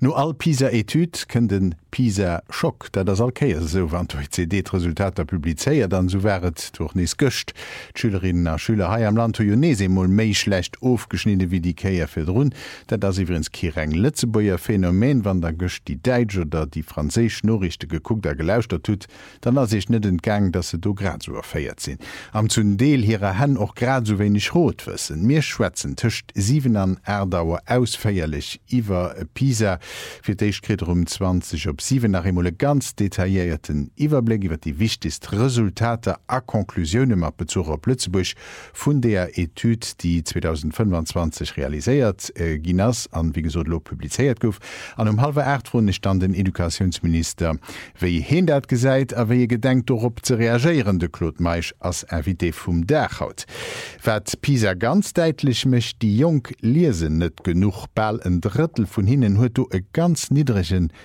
No all PISA-Etude kën den PISA-Schock, dat das alkeier so wann OECD-Resultater publizeiert, dann so wäret doch nies gëcht. Schülerinnen a Schüler hai am Land Jonesemol méi schlecht aufgeschnitte wie die Käier fir run, dat das iwrens kireng Lützebuer Phänomen, wann der gëcht die Deitsch oder die Franzésch Norrichte gekuckt der gelauscht tut, dann as ich net entgang, dat se do grad so erfeiert sinn. Am zun Deel hireer Hän och grad so wenig rot wëssen. Mir schwätzen tcht 7 an Erdauer ausfeierlich iwwer PISA, fir déich krit 20/7 nach emole ganz detaillierten Iwerblick iwwer die wichtigst Resultate a Konklusioune mat Bezug op Lützeburg vun der Etude, die 2025 realiséiert Ginas an wie gesot lo publizeiert gouf. An halbe 8 runde stand den Edukationsminister wéi hin dat gesäit, aéi gedenkt op ze reagieren de Claude Meich als Invité vum Dachhaut. Wat PISA ganz deitlich mecht die Jong lesen net genug ball en Drittel vun hinnen huet du e ganz niedrigen